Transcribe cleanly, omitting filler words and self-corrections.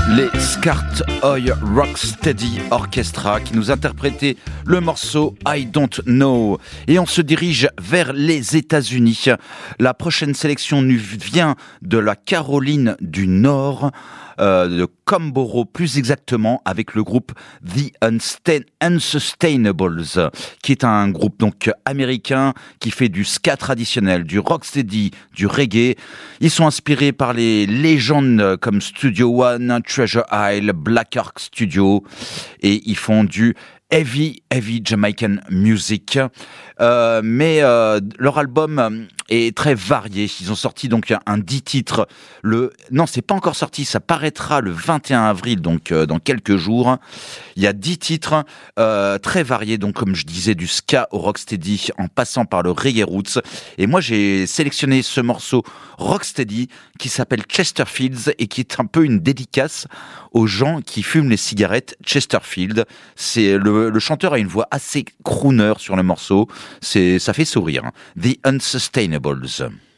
Les Scart Oi Rocksteady Orchestra qui nous interprétaient le morceau I Don't Know. Et on se dirige vers les États-Unis. La prochaine sélection nous vient de la Caroline du Nord, de Comboro plus exactement, avec le groupe The Unsustainables, qui est un groupe donc américain qui fait du ska traditionnel, du rocksteady, du reggae. Ils sont inspirés par les légendes comme Studio One, Treasure Isle, Black Ark Studio, et ils font du heavy Jamaican music. Mais leur album est très varié. Ils ont sorti donc un 10 titres. Non, c'est pas encore sorti. Ça paraîtra le 21 avril, donc dans quelques jours. Il y a 10 titres très variés. Donc, comme je disais, du ska au rocksteady, en passant par le reggae roots. Et moi, j'ai sélectionné ce morceau rocksteady qui s'appelle Chesterfields et qui est un peu une dédicace aux gens qui fument les cigarettes Chesterfield. C'est le chanteur a une voix assez crooner sur le morceau. Ça fait sourire. The Unsustainables.